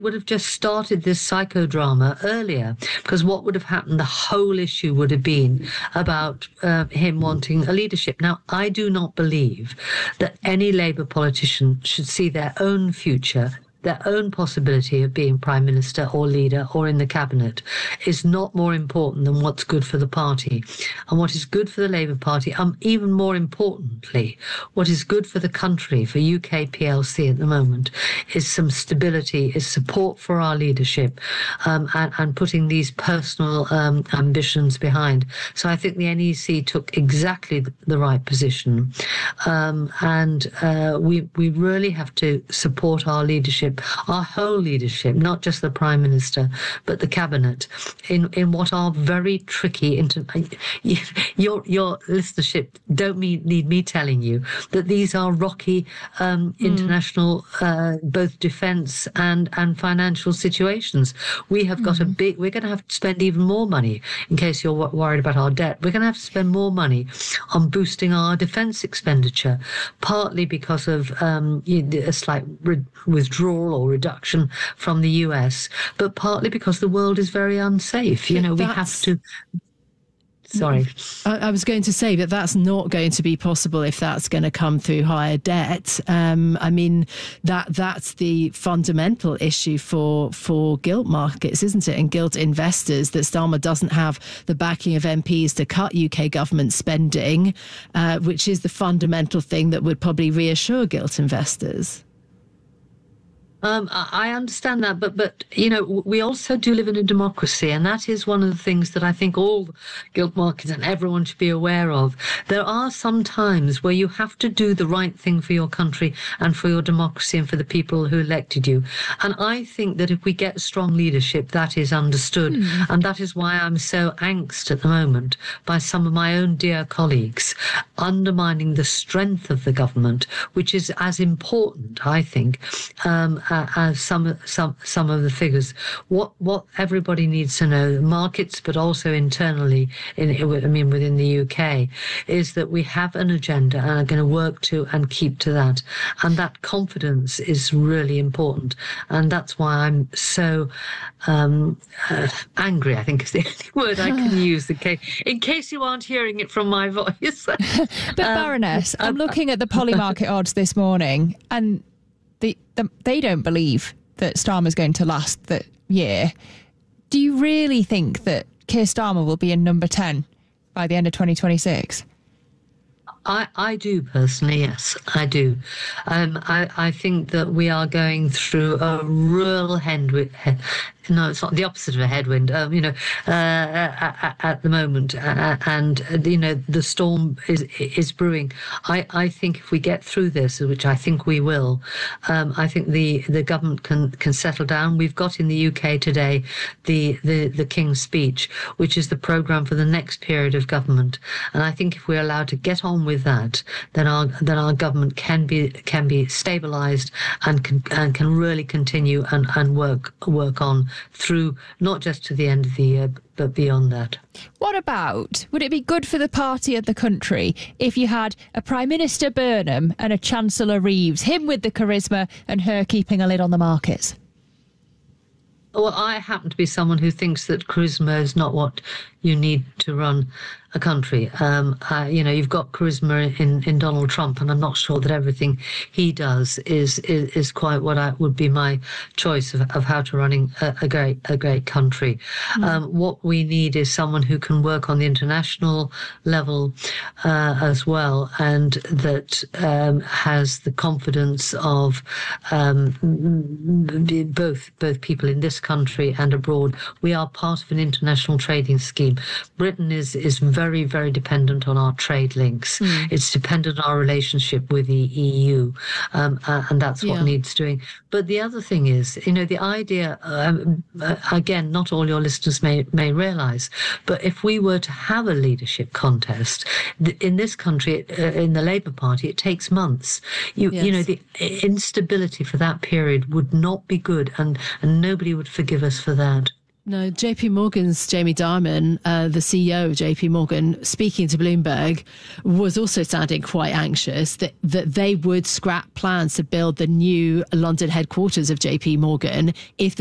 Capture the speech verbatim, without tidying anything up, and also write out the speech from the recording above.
would have just started this psychodrama earlier, because what would have happened, the whole issue would have been about uh, him wanting a leadership. Now, I do not believe that any Labour politician should see their own future, their own possibility of being prime minister or leader or in the cabinet is not more important than what's good for the party. And what is good for the Labour Party, um, even more importantly, what is good for the country, for U K P L C at the moment, is some stability, is support for our leadership, um, and, and putting these personal um, ambitions behind. So I think the N E C took exactly the, the right position. Um, and uh, we, we really have to support our leadership, our whole leadership, not just the Prime Minister, but the Cabinet, in, in what are very tricky, inter- your, your listenership don't mean, need me telling you that these are rocky um, mm. international, uh, both defence and, and financial situations. We have got mm. a big, we're going to have to spend even more money, in case you're worried about our debt, we're going to have to spend more money on boosting our defence expenditure, partly because of um, a slight re- withdrawal or reduction from the U S, but partly because the world is very unsafe. You know, we have to... Sorry. I, I was going to say that that's not going to be possible if that's going to come through higher debt. Um, I mean, that that's the fundamental issue for for gilt markets, isn't it? And gilt investors, that Starmer doesn't have the backing of M Ps to cut U K government spending, uh, which is the fundamental thing that would probably reassure gilt investors. Um, I understand that, but, but you know, we also do live in a democracy, and that is one of the things that I think all gilt markets and everyone should be aware of. There are some times where you have to do the right thing for your country and for your democracy and for the people who elected you. And I think that if we get strong leadership, that is understood. Mm. And that is why I'm so angst at the moment by some of my own dear colleagues undermining the strength of the government, which is as important, I think, um, Uh, as some some some of the figures. What what everybody needs to know, markets, but also internally, in I mean within the U K, is that we have an agenda and are going to work to and keep to that. And that confidence is really important. And that's why I'm so um, uh, angry, I think is the only word I can use, in case, in case you aren't hearing it from my voice. But um, Baroness, I'm uh, looking at the Polymarket odds this morning, and The, the, they don't believe that Starmer's going to last the year. Do you really think that Keir Starmer will be in number ten by the end of twenty twenty-six? I, I do personally, yes, I do. Um, I, I think that we are going through a real headwind. No, it's not the opposite of a headwind, um, you know, uh, at, at the moment. Uh, and, uh, you know, the storm is is brewing. I, I think if we get through this, which I think we will, um, I think the, the government can, can settle down. We've got in the U K today the, the, the King's Speech, which is the programme for the next period of government. And I think if we're allowed to get on with that, then our then our government can be can be stabilised and can and can really continue and, and work work on through not just to the end of the year, but beyond that. What about, would it be good for the party and the country if you had a Prime Minister Burnham and a Chancellor Reeves, him with the charisma and her keeping a lid on the markets? Well, I happen to be someone who thinks that charisma is not what you need to run a country. Um, uh, you know, you've got charisma in, in Donald Trump, and I'm not sure that everything he does is is, is quite what I, would be my choice of, of how to running a, a great a great country. Mm. Um, what we need is someone who can work on the international level uh, as well, and that um, has the confidence of um, both both people in this country and abroad. We are part of an international trading scheme. Britain is is very, very dependent on our trade links. Mm. It's dependent on our relationship with the E U, um, uh, and that's what yeah. needs doing. But the other thing is, you know, the idea, um, uh, again, not all your listeners may, may realise, but if we were to have a leadership contest, th- in this country, uh, in the Labour Party, it takes months. You, yes. you know, the instability for that period would not be good, and, and nobody would forgive us for that. No, J P Morgan's Jamie Dimon, uh, the C E O of J P Morgan, speaking to Bloomberg, was also sounding quite anxious that, that they would scrap plans to build the new London headquarters of J P Morgan if the